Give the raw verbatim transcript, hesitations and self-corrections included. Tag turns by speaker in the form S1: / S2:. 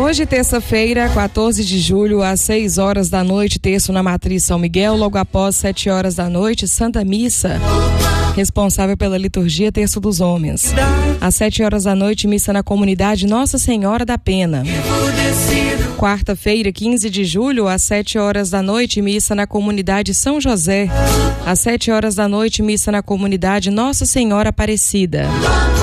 S1: Hoje, terça-feira, quatorze de julho, às seis horas da noite, terço na Matriz São Miguel. Logo após sete horas da noite, Santa Missa, responsável pela liturgia, terço dos homens. Às sete horas da noite, missa na comunidade Nossa Senhora da Pena. Quarta-feira, quinze de julho, às sete horas da noite, missa na comunidade São José. Às sete horas da noite, missa na comunidade Nossa Senhora Aparecida.